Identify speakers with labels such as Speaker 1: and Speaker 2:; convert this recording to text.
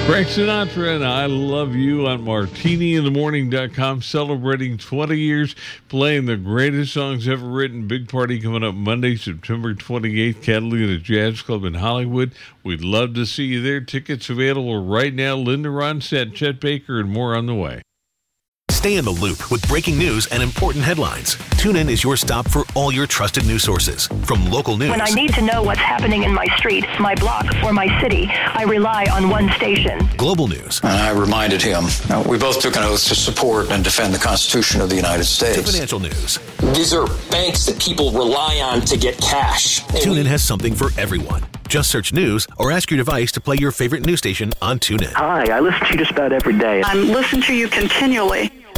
Speaker 1: Frank Sinatra and I Love You on MartiniInTheMorning.com, celebrating 20 years, playing the greatest songs ever written. Big party coming up Monday, September 28th, Catalina Jazz Club in Hollywood. We'd love to see you there. Tickets available right now. Linda Ronstadt, Chet Baker, and more on the way.
Speaker 2: Stay in the loop with breaking news and important headlines. TuneIn is your stop for all your trusted news sources. From local news.
Speaker 3: When I need to know what's happening in my street, my block, or my city, I rely on one station.
Speaker 2: Global news.
Speaker 4: And I reminded him, we both took an oath to support and defend the Constitution of the United States.
Speaker 2: To financial news.
Speaker 5: These are banks that people rely on to get cash.
Speaker 2: TuneIn has something for everyone. Just search news or ask your device to play your favorite news station on TuneIn.
Speaker 6: Hi, I listen to you just about every day.
Speaker 7: I'm listening to you continually.